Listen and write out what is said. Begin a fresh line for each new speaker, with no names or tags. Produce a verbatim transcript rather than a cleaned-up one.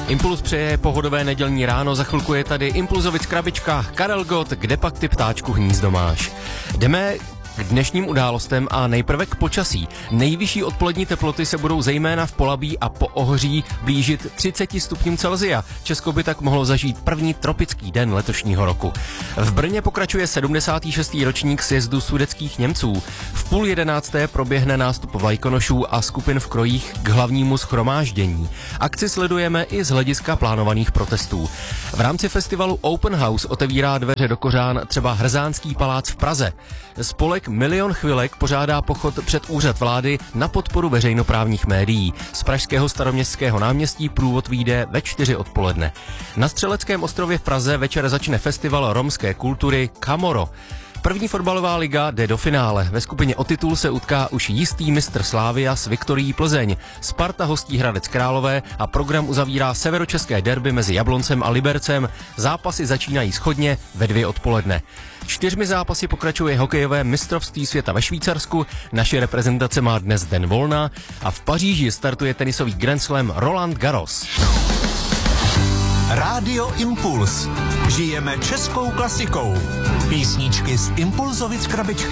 Impuls přeje pohodové nedělní ráno, za chvilku je tady Impulzovic krabička, Karel Gott, kde pak ty ptáčku hnízdo máš. Jdeme k dnešním událostem a nejprve k počasí. Nejvyšší odpolední teploty se budou zejména v Polabí a po Ohoří blížit třicet stupňům Celsia. Česko by tak mohlo zažít první tropický den letošního roku. V Brně pokračuje sedmdesátý šestý ročník sjezdu sudetských Němců. V půl jedenácté proběhne nástup vlajkonošů a skupin v krojích k hlavnímu shromáždění. Akci sledujeme i z hlediska plánovaných protestů. V rámci festivalu Open House otevírá dveře do kořán třeba Hrzánský palác v Praze. Spolek Milion chvilek pořádá pochod před úřad vlády na podporu veřejnoprávních médií. Z pražského Staroměstského náměstí průvod vyjde ve čtyři odpoledne. Na Střeleckém ostrově v Praze večer začne festival romské kultury Kamoro. První fotbalová liga jde do finále. Ve skupině o titul se utká už jistý mistr Slavia s Viktorií Plzeň. Sparta hostí Hradec Králové a program uzavírá severočeské derby mezi Jabloncem a Libercem. Zápasy začínají shodně ve dvě odpoledne. Čtyřmi zápasy pokračuje hokejové mistrovství světa ve Švýcarsku, naše reprezentace má dnes den volna a v Paříži startuje tenisový Grand Slam Roland Garros.
Rádio Impuls. Žijeme českou klasikou. Písničky z Impulzovic krabičky.